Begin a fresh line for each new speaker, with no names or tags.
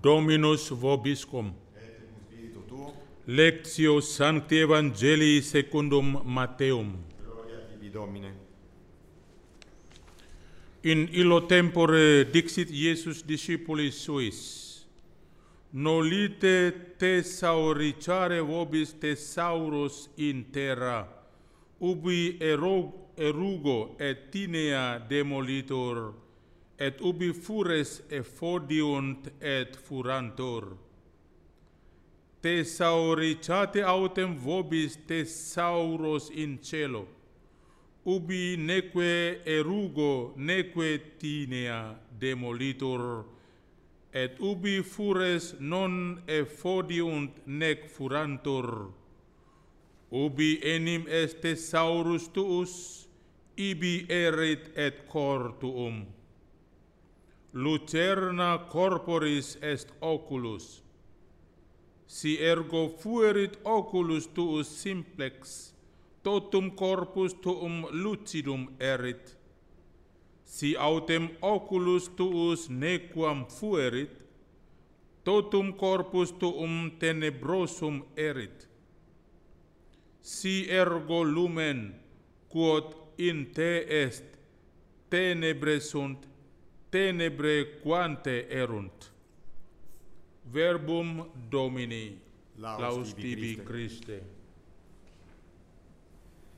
Dominus vobiscum.
Et cum spiritu tuo.
Lectio Sancti Evangelii secundum Matteum.
Gloria tibi, Domine.
In illo tempore dixit Iesus discipulis suis: Nolite thesauricare vobis thesauros in terra, ubi erugo et tinea demolitur, et ubi fures effodiunt et furantur. Thesauricate autem vobis thesauros in cielo, ubi neque erugo neque tinea demolitur, et ubi fures non effodiunt nec furantur. Ubi enim est thesaurus tuus, ibi erit et cor tuum. Lucerna corporis est oculus. Si ergo fuerit oculus tuus simplex, totum corpus tuum lucidum erit. Si autem oculus tuus nequam fuerit, totum corpus tuum tenebrosum erit. Si ergo lumen, quod in te est, tenebre sunt, tenebre quante erunt. Verbum Domini. Laus tibi, Christe.